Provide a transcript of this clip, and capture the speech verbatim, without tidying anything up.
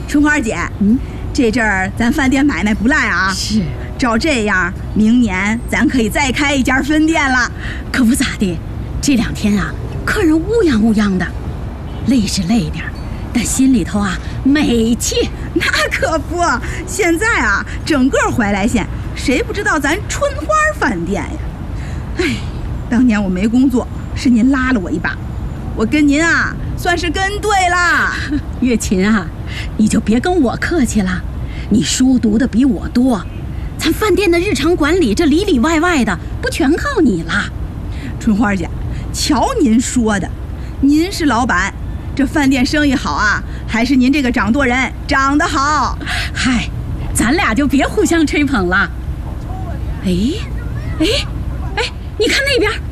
春花姐， 嗯， 这阵儿咱饭店买卖不赖啊。 是， 照这样，明年咱可以再开一家分店了。 可不咋的，这两天啊，客人乌泱乌泱的，累是累点儿，但心里头啊美气。 那可不，现在啊，整个怀来县谁不知道咱春花饭店呀？哎，当年我没工作，是您拉了我一把，我跟您啊算是跟对了。 月琴啊，你就别跟我客气了，你书读的比我多，咱饭店的日常管理这里里外外的不全靠你了。 春花姐，瞧您说的，您是老板，这饭店生意好啊，还是您这个掌舵人长得好？ 嗨，咱俩就别互相吹捧了。哎，哎，哎，你看那边。